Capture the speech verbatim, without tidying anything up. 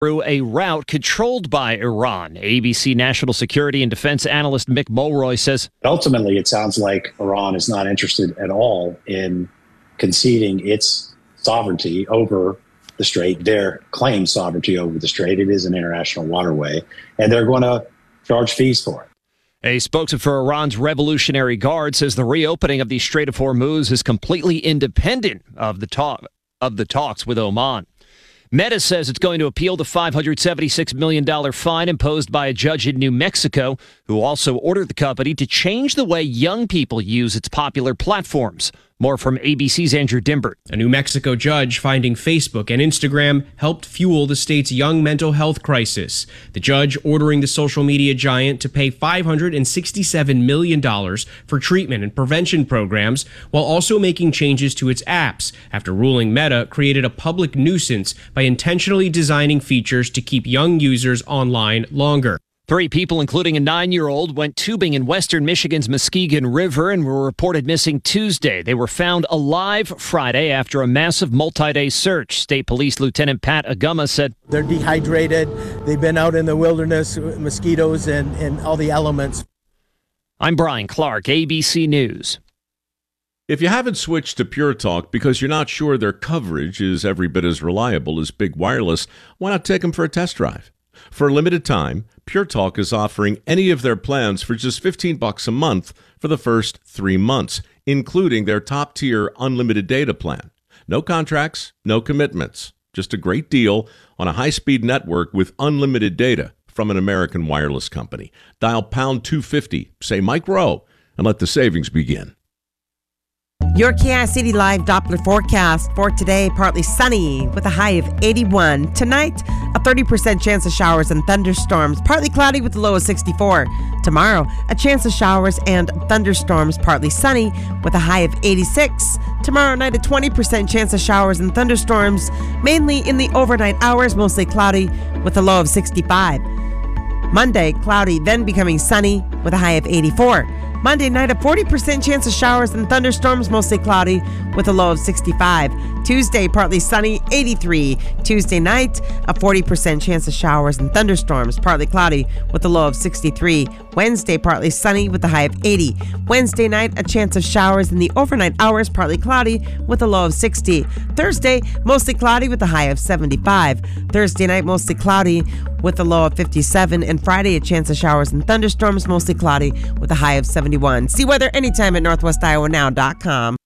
through a route controlled by Iran. A B C national security and defense analyst Mick Mulroy says, ultimately, it sounds like Iran is not interested at all in conceding its sovereignty over the strait, their claimed sovereignty over the strait. It is an international waterway, and they're going to charge fees for it. A spokesman for Iran's Revolutionary Guard says the reopening of the Strait of Hormuz is completely independent of the talk of the talks with Oman. Meta says it's going to appeal the five hundred seventy-six million dollars fine imposed by a judge in New Mexico, who also ordered the company to change the way young people use its popular platforms. More from A B C's Andrew Dimbert. A New Mexico judge finding Facebook and Instagram helped fuel the state's young mental health crisis. The judge ordering the social media giant to pay five hundred sixty-seven million dollars for treatment and prevention programs, while also making changes to its apps after ruling Meta created a public nuisance by intentionally designing features to keep young users online longer. Three people, including a nine-year-old, went tubing in western Michigan's Muskegon River and were reported missing Tuesday. They were found alive Friday after a massive multi-day search. State Police Lieutenant Pat Aguma said, they're dehydrated. They've been out in the wilderness, mosquitoes and, and all the elements. I'm Brian Clark, A B C News. If you haven't switched to Pure Talk because you're not sure their coverage is every bit as reliable as Big Wireless, why not take them for a test drive? For a limited time, Pure Talk is offering any of their plans for just fifteen bucks a month for the first three months, including their top-tier unlimited data plan. No contracts, no commitments. Just a great deal on a high-speed network with unlimited data from an American wireless company. Dial pound two fifty, say Mike Rowe, and let the savings begin. Your Kansas City Live Doppler forecast for today, partly sunny with a high of eighty-one. Tonight, a thirty percent chance of showers and thunderstorms, partly cloudy with a low of sixty-four. Tomorrow, a chance of showers and thunderstorms, partly sunny with a high of eighty-six. Tomorrow night, a twenty percent chance of showers and thunderstorms, mainly in the overnight hours, mostly cloudy with a low of sixty-five. Monday, cloudy, then becoming sunny with a high of eighty-four. Monday night, a forty percent chance of showers and thunderstorms, mostly cloudy with a low of sixty-five. Tuesday, partly sunny, eighty-three. Tuesday night, a forty percent chance of showers and thunderstorms, partly cloudy with a low of sixty-three. Wednesday, partly sunny with a high of eighty. Wednesday night, a chance of showers in the overnight hours, partly cloudy with a low of sixty. Thursday, mostly cloudy with a high of seventy-five. Thursday night, mostly cloudy with a low of fifty-seven. And Friday, a chance of showers and thunderstorms, mostly cloudy with a high of seventy-one. See weather anytime at northwest iowa now dot com.